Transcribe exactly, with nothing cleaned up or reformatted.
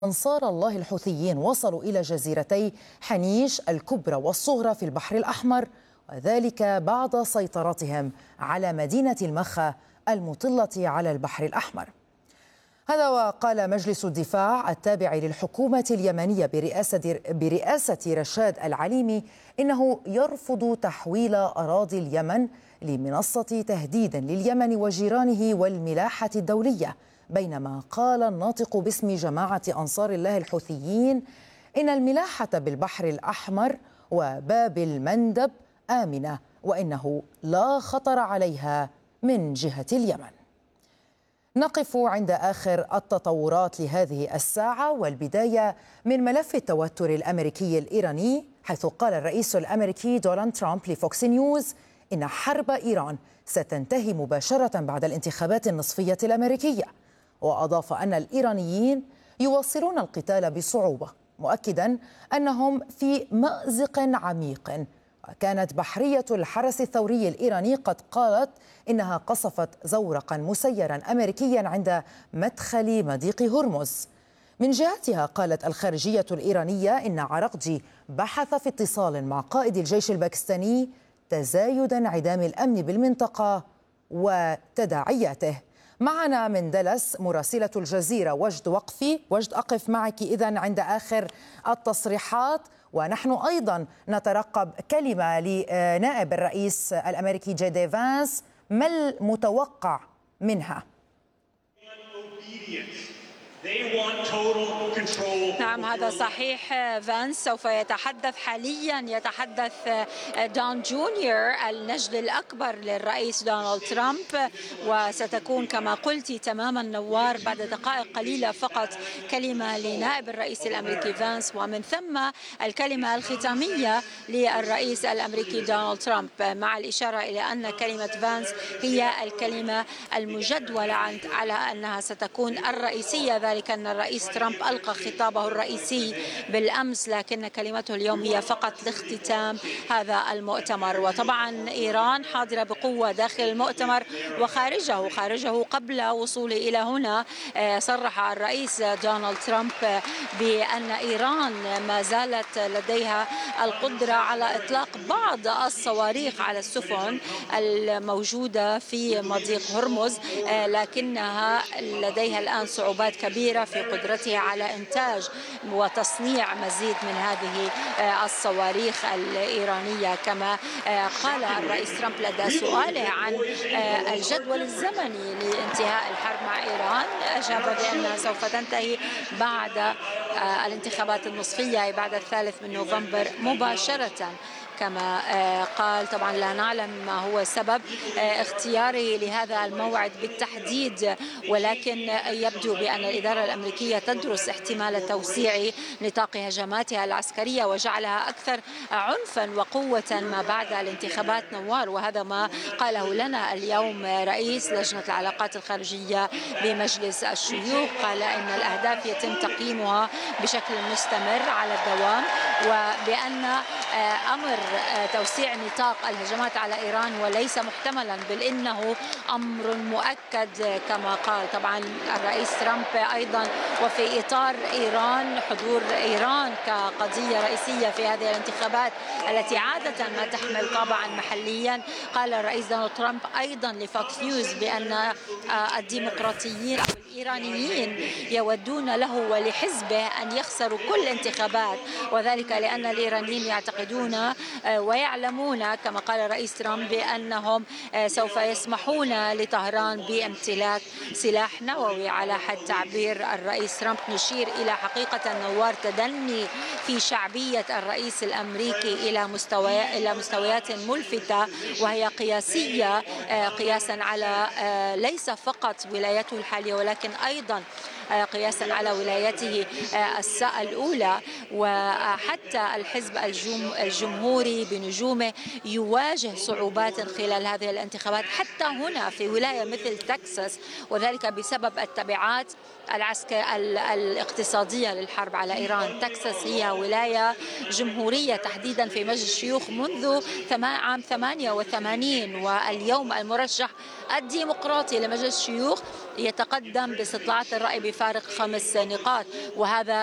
أنصار الله الحوثيين وصلوا إلى جزيرتي حنيش الكبرى والصغرى في البحر الأحمر، وذلك بعد سيطرتهم على مدينة المخا المطلة على البحر الأحمر. هذا وقال مجلس الدفاع التابع للحكومة اليمنية برئاسة, برئاسة رشاد العليمي إنه يرفض تحويل أراضي اليمن لمنصة تهديد لليمن وجيرانه والملاحة الدولية، بينما قال الناطق باسم جماعة أنصار الله الحوثيين إن الملاحة بالبحر الأحمر وباب المندب آمنة وإنه لا خطر عليها من جهة اليمن. نقف عند آخر التطورات لهذه الساعة، والبداية من ملف التوتر الأمريكي الإيراني، حيث قال الرئيس الأمريكي دونالد ترامب لفوكس نيوز إن حرب إيران ستنتهي مباشرة بعد الانتخابات النصفية الأمريكية، وأضاف أن الإيرانيين يواصلون القتال بصعوبة، مؤكدا أنهم في مأزق عميق. وكانت بحرية الحرس الثوري الإيراني قد قالت إنها قصفت زورقا مسيرا أمريكيا عند مدخل مضيق هرمز. من جهتها قالت الخارجية الإيرانية إن عراقجي بحث في اتصال مع قائد الجيش الباكستاني تزايد انعدام الأمن بالمنطقة وتداعياته. معنا من دالاس مراسلة الجزيرة وجد وقفي. وجد، أقف معك إذن عند آخر التصريحات، ونحن أيضا نترقب كلمة لنائب الرئيس الأمريكي جي دي فانس، ما المتوقع منها؟ نعم، هذا صحيح. فانس سوف يتحدث حاليا يتحدث دون جونيور النجل الأكبر للرئيس دونالد ترامب، وستكون كما قلت تماما نوار بعد دقائق قليلة فقط كلمة لنائب الرئيس الأمريكي فانس، ومن ثم الكلمة الختامية للرئيس الأمريكي دونالد ترامب، مع الإشارة إلى أن كلمة فانس هي الكلمة المجدولة على أنها ستكون الرئيسية، ذلك أن الرئيس ترامب ألقى خطابه الرئيسي بالأمس، لكن كلمته اليوم هي فقط لاختتام هذا المؤتمر. وطبعا إيران حاضرة بقوة داخل المؤتمر وخارجه خارجه قبل وصوله إلى هنا صرح الرئيس دونالد ترامب بأن إيران ما زالت لديها القدرة على إطلاق بعض الصواريخ على السفن الموجودة في مضيق هرمز، لكنها لديها الآن صعوبات كبيرة في قدرتها على إنتاج وتصنيع مزيد من هذه الصواريخ الإيرانية. كما قال الرئيس ترامب لدى سؤاله عن الجدول الزمني لانتهاء الحرب مع إيران، أجاب بأنها سوف تنتهي بعد الانتخابات النصفية بعد الثالث من نوفمبر مباشرة. كما قال طبعا لا نعلم ما هو سبب اختياره لهذا الموعد بالتحديد، ولكن يبدو بأن الإدارة الأمريكية تدرس احتمال توسيع نطاق هجماتها العسكرية وجعلها أكثر عنفا وقوة ما بعد الانتخابات نوار. وهذا ما قاله لنا اليوم رئيس لجنة العلاقات الخارجية بمجلس الشيوخ، قال إن الأهداف يتم تقييمها بشكل مستمر على الدوام، وبأن أمر توسيع نطاق الهجمات على إيران وليس محتملا بل إنه أمر مؤكد كما قال طبعا الرئيس ترامب. أيضا وفي إطار إيران، حضور إيران كقضية رئيسية في هذه الانتخابات التي عادة ما تحمل طابعا محليا، قال الرئيس دونالد ترامب أيضا لفوكس نيوز بأن الديمقراطيين أو الإيرانيين يودون له ولحزبه أن يخسروا كل انتخابات، وذلك لأن الإيرانيين يعتقدون ويعلمون كما قال الرئيس ترامب بأنهم سوف يسمحون لطهران بامتلاك سلاح نووي. على حد تعبير الرئيس ترامب نشير إلى حقيقة نوار تدني في شعبية الرئيس الأمريكي إلى مستوى إلى مستويات ملفتة، وهي قياسية قياسا على ليس فقط ولايته الحالية ولكن أيضا قياسا على ولايته الأولى. وحتى الحزب الجمهوري بنجومه يواجه صعوبات خلال هذه الانتخابات حتى هنا في ولاية مثل تكساس، وذلك بسبب التبعات العسكر الاقتصادية للحرب على إيران. تكساس هي ولاية جمهورية تحديدا في مجلس الشيوخ منذ عام ثمانية وثمانين، واليوم المرشح الديمقراطي لمجلس الشيوخ يتقدم باستطلاعات الرأي بفارق خمس نقاط، وهذا